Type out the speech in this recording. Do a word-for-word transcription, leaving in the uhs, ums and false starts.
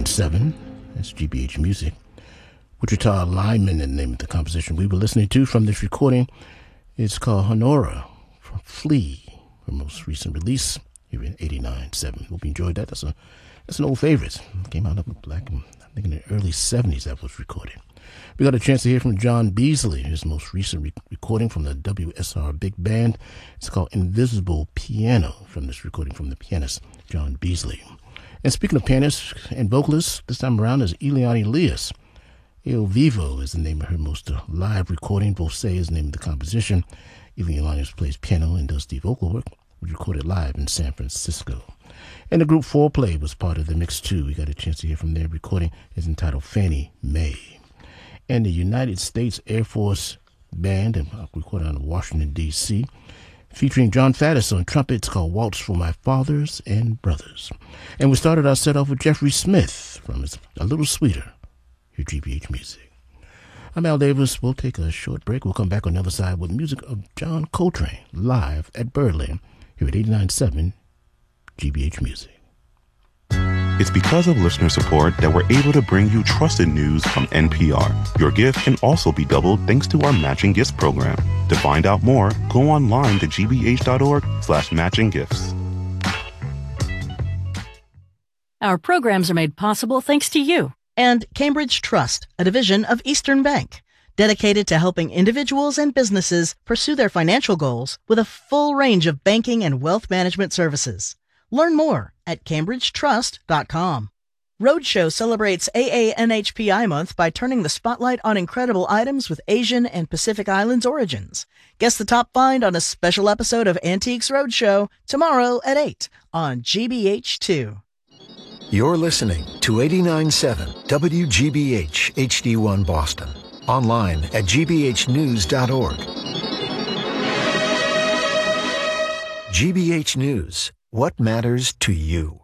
eighty-nine point seven. That's G B H Music. Wichita Lineman is the name of the composition we were listening to from this recording. It's called Honora from Flea, her most recent release here in eighty-nine point seven. Hope you enjoyed that. That's a that's an old favorite. Came out of black, I think in the early seventies that was recorded. We got a chance to hear from John Beasley, his most recent re- recording from the W S R Big Band. It's called Invisible Piano, from this recording from the pianist John Beasley. And speaking of pianists and vocalists, this time around is Eliane Elias. Il Vivo is the name of her most uh, live recording. Voce is the name of the composition. Eliane Elias plays piano and does the vocal work, which was recorded live in San Francisco. And the group Foreplay was part of the mix too. We got a chance to hear from their recording. It's entitled Fannie Mae. And the United States Air Force Band, and recorded out of Washington, D C, featuring John Faddis on trumpet. It's called Waltz for My Fathers and Brothers. And we started our set off with Jeffrey Smith from his A Little Sweeter, here G B H Music. I'm Al Davis. We'll take a short break. We'll come back on the other side with music of John Coltrane live at Berlin, here at eighty-nine point seven G B H Music. It's because of listener support that we're able to bring you trusted news from N P R. Your gift can also be doubled thanks to our Matching Gifts program. To find out more, go online to gbh.org slash matching gifts. Our programs are made possible thanks to you. And Cambridge Trust, a division of Eastern Bank, dedicated to helping individuals and businesses pursue their financial goals with a full range of banking and wealth management services. Learn more at cambridge trust dot com. Roadshow celebrates A A N H P I month by turning the spotlight on incredible items with Asian and Pacific Islands origins. Guess the top find on a special episode of Antiques Roadshow tomorrow at eight on G B H two. You're listening to eighty-nine point seven W G B H H D one Boston. Online at g b h news dot org. G B H News. What matters to you?